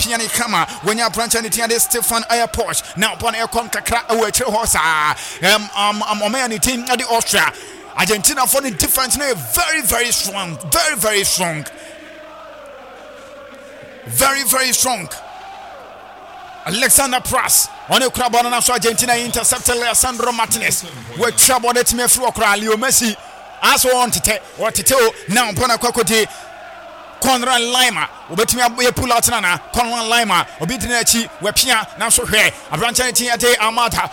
Piani Kama, when you're branching it here, Stefan Air Porsche. Now, upon air con Kakra, which horse, Omani team at the Austria. Argentina for the defense, very, very strong, very, very strong. Very, very strong. Alexander Pras on the crab on Argentina intercepted Alessandro Martinez. We trouble it me through Leo Messi. As one to take what to tell now upon a cocotte. Conrad Lima, obet me pull out Nana, Conrad Lima, Obitinachi, Wepia, now so here, a branch at Amata,